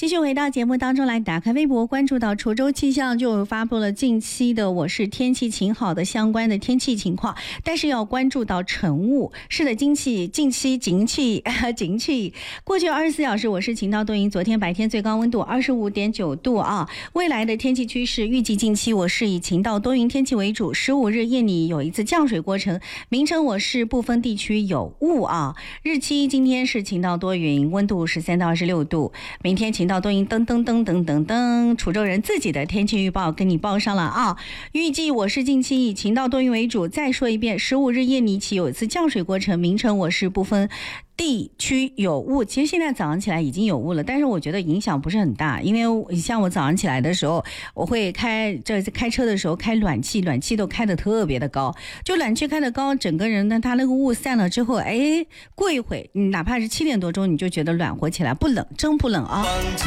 继续回到节目当中来，打开微博关注到滁州气象就发布了近期的我市天气晴好的相关的天气情况，但是要关注到晨雾。是的，近期景气，过去24小时我市晴到多云，昨天白天最高温度25.9度啊。未来的天气趋势，预计近期我市以晴到多云天气为主，15日夜里有一次降水过程，明晨我市部分地区有雾啊。日期今天是晴到多云，温度13到26度，明天晴到多云，滁州人自己的天气预报跟你报上了啊。预计我市近期以晴到多云为主，再说一遍，15日夜里起有一次降水过程，明晨我市部分地区有雾。其实现在早上起来已经有雾了，但是我觉得影响不是很大，因为像我早上起来的时候，我会开车的时候开暖气都开得特别的高，就暖气开得高，整个人呢，它那个雾散了之后，过一会哪怕是7点多钟，你就觉得暖和起来，不冷，真不冷啊。